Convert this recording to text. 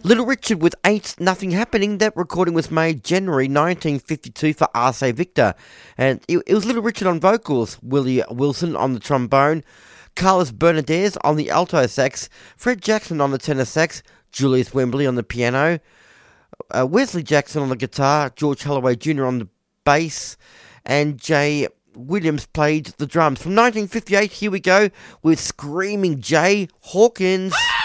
Little Richard with Ain't Nothing Happening. That recording was made January 1952 for R.C. Victor. And it was Little Richard on vocals, Willie Wilson on the trombone, Carlos Bernadez on the alto sax, Fred Jackson on the tenor sax, Julius Wembley on the piano, Wesley Jackson on the guitar, George Holloway Jr. on the bass, and Jay Williams played the drums. From 1958, here we go with Screaming Jay Hawkins.